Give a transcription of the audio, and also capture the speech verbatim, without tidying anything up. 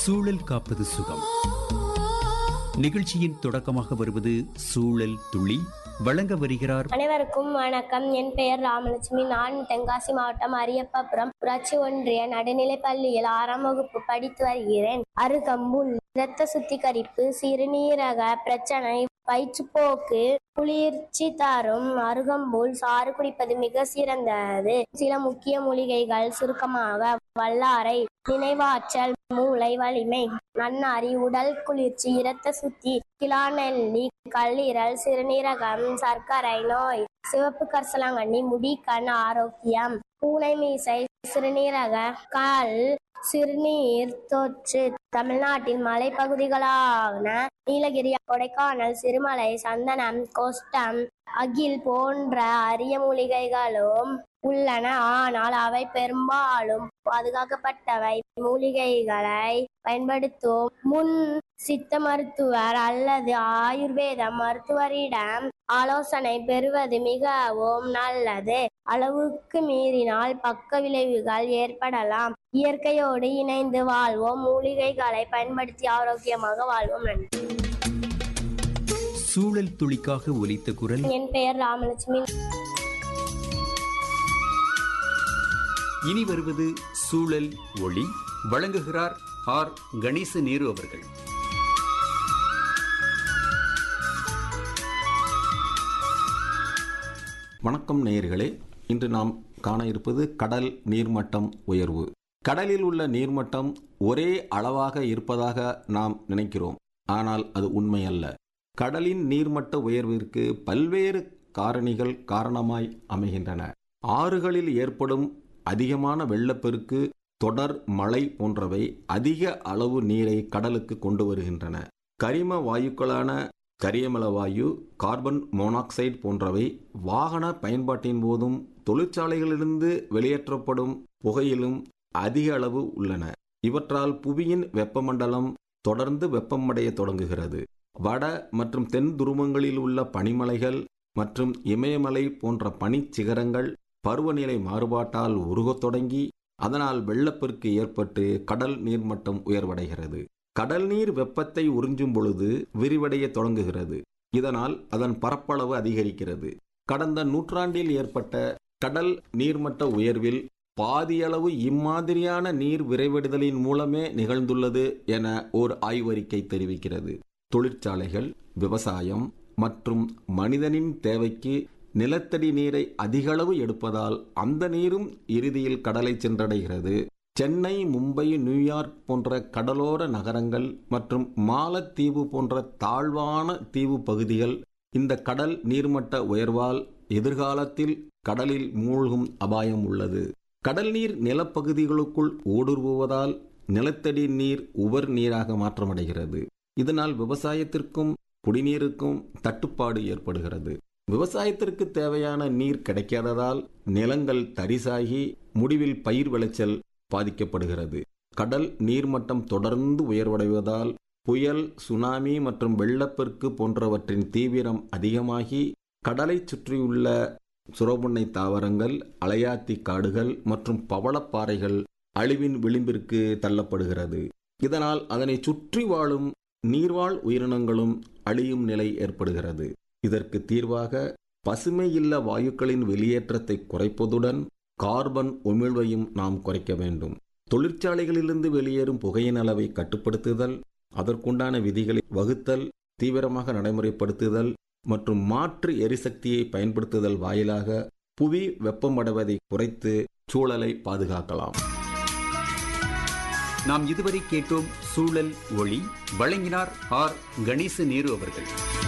சூழல் காப்பது சுகம். நிகழ்ச்சியின் தொடக்கமாக வருவது சூழல் துளி. வழங்க வருகிறார். அனைவருக்கும் வணக்கம். என் பெயர் ராமலட்சுமி. நான் தென்காசி மாவட்டம் அரியப்பாபுரம் ஊராட்சி ஒன்றிய நடுநிலை பள்ளியில் ஆறாம் வகுப்பு படித்து வருகிறேன். அருகம்புல் இரத்த சுத்திகரிப்பு, சிறுநீரக பிரச்சனை, வயிற்றுப்போக்கு, குளிர்ச்சி தரும் அருகம்புல் சாறு குடிப்பது மிக சிறந்தது. சில முக்கிய மூலிகைகள் சுருக்கமாக: வல்லாரை நினைவாற்றல், மூளை வலிமை, நன்னாரி உடல் குளிர்ச்சி, இரத்த சுத்தி, கிளாநெல்லி கல்லீரல், சிறுநீரகம், சர்க்கரை நோய், சிவப்பு கரிசலாங்கண்ணி முடி கண் ஆரோக்கியம், பூனை மீசை, சிறுநீரக கல், சிறுநீர் தொற்று. தமிழ்நாட்டின் மலைப்பகுதிகளான நீலகிரி, கொடைக்கானல், சிறுமலை, சந்தனம், கோஷ்டம், அகில் போன்ற அரிய மூலிகைகளும் உள்ளன. ஆனால் அவை பெரும்பாலும் பாதுகாக்கப்பட்டவை. மூலிகைகளை பயன்படுத்தும் முன் சித்த மருத்துவர் அல்லது ஆயுர்வேத மருத்துவரிடம் ஆலோசனை பெறுவது மிகவும் நல்லது. அளவுக்கு மீறினால் பக்க விளைவுகள் ஏற்படலாம். இயற்கையோடு இணைந்து வாழ்வோம். மூலிகைகளை பயன்படுத்தி ஆரோக்கியமாக வாழ்வோம். நன்றி. சூழல் துளிக்காக ஒலித்த குரல். என் பெயர் ராமலட்சுமி. இனி வருவது சூழல் ஒளி. வழங்குகிறார் ஆர் கணேச நேரு அவர்கள். வணக்கம் நேயர்களே. இன்று நாம் காண இருப்பது கடல் நீர்மட்டம் உயர்வு. கடலில் உள்ள நீர்மட்டம் ஒரே அளவாக இருப்பதாக நாம் நினைக்கிறோம். ஆனால் அது உண்மையல்ல. கடலின் நீர்மட்ட உயர்விற்கு பல்வேறு காரணிகள் காரணமாய் அமைகின்றன. ஆறுகளில் ஏற்படும் அதிகமான வெள்ளப்பெருக்கு, தொடர் மழை போன்றவை அதிக அளவு நீரை கடலுக்கு கொண்டு வருகின்றன. கரிம வாயுக்களான கரியமில வாயு, கார்பன் மோனாக்சைடு போன்றவை வாகன பயன்பாட்டின் போதும் தொழிற்சாலைகளிலிருந்து வெளியேற்றப்படும் புகையிலும் அதிக அளவு உள்ளன. இவற்றால் புவியின் வெப்பமண்டலம் தொடர்ந்து வெப்பமடைய தொடங்குகிறது. வட மற்றும் தென் துருவங்களில் உள்ள பனிமலைகள் மற்றும் இமயமலை போன்ற பனிச்சிகரங்கள் பருவநிலை மாறுபாட்டால் உருகத் தொடங்கி அதனால் வெள்ளப்பெருக்கு ஏற்பட்டு கடல் நீர்மட்டம் உயர்வடைகிறது. கடல் நீர் வெப்பத்தை உறிஞ்சும் பொழுது விரிவடைய தொடங்குகிறது. இதனால் அதன் பரப்பளவு அதிகரிக்கிறது. கடந்த நூற்றாண்டில் ஏற்பட்ட கடல் நீர்மட்ட உயர்வில் பாதியளவு இம்மாதிரியான நீர் விரைவடைதலின் மூலமே நிகழ்ந்துள்ளது என ஓர் ஆய்வறிக்கை தெரிவிக்கிறது. தொழிற்சாலைகள், விவசாயம் மற்றும் மனிதனின் தேவைக்கு நிலத்தடி நீரை அதிகளவு எடுப்பதால் அந்த நீரும் இறுதியில் கடலை சென்றடைகிறது. சென்னை, மும்பை, நியூயார்க் போன்ற கடலோர நகரங்கள் மற்றும் மாலத்தீவு போன்ற தாழ்வான தீவு பகுதிகள் இந்த கடல் நீர்மட்ட உயர்வால் எதிர்காலத்தில் கடலில் மூழ்கும் அபாயம் உள்ளது. கடல் நீர் நிலப்பகுதிகளுக்குள் ஊடுருவுவதால் நிலத்தடி நீர் உவர் நீராக மாற்றமடைகிறது. இதனால் விவசாயத்திற்கும் குடிநீருக்கும் தட்டுப்பாடு ஏற்படுகிறது. விவசாயத்திற்கு தேவையான நீர் கிடைக்காததால் நிலங்கள் தரிசாகி முடிவில் பயிர் விளைச்சல் பாதிக்கப்படுகிறது. கடல் நீர்மட்டம் தொடர்ந்து உயர்வடைவதால் புயல், சுனாமி மற்றும் வெள்ளப்பெருக்கு போன்றவற்றின் தீவிரம் அதிகமாகி கடலை சுற்றியுள்ள சுரபுன்னை தாவரங்கள், அலையாத்தி காடுகள் மற்றும் பவளப்பாறைகள் அழிவின் விளிம்பிற்கு தள்ளப்படுகிறது. இதனால் அதனை சுற்றி வாழும் நீர்வாழ் உயிரினங்களும் அழியும் நிலை ஏற்படுகிறது. இதற்கு தீர்வாக பசுமை இல்ல வாயுக்களின் வெளியேற்றத்தை குறைப்பதுடன் கார்பன் உமிழ்வையும் நாம் குறைக்க வேண்டும். தொழிற்சாலைகளிலிருந்து வெளியேறும் புகையின் அளவை கட்டுப்படுத்துதல், அதற்குண்டான விதிகளை வகுத்தல், தீவிரமாக நடைமுறைப்படுத்துதல் மற்றும் மாற்று எரிசக்தியை பயன்படுத்துதல் வாயிலாக புவி வெப்பமடைவதை குறைத்து சூழலை பாதுகாக்கலாம். நாம் இதுவரை கேட்டோம் சூழல் ஒளி. வழங்கினார் ஆர் கணேச நேரு அவர்கள்.